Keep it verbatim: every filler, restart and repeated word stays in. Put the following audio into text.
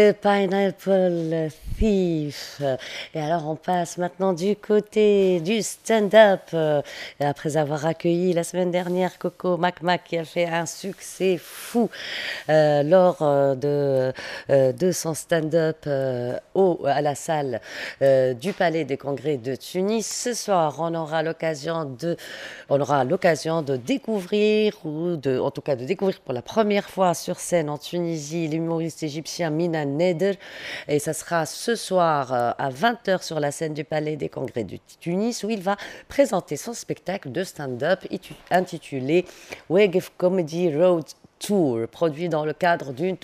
Pineapple Thief. Et alors on passe maintenant du côté du stand-up. Euh, et après avoir accueilli la semaine dernière Coco Mac Mac qui a fait un succès fou euh, lors euh, de, euh, de son stand-up euh, au, à la salle euh, du Palais des Congrès de Tunis. Ce soir, on aura l'occasion de, on aura l'occasion de découvrir ou de, en tout cas de découvrir pour la première fois sur scène en Tunisie l'humoriste égyptien Mina Neder. Et ça sera ce soir euh, à vingt heures sur la scène du Palais des Congrès de Tunis où il va présenter son spectacle de stand-up intitulé Wegef Comedy Road Tour, produit dans le cadre d'une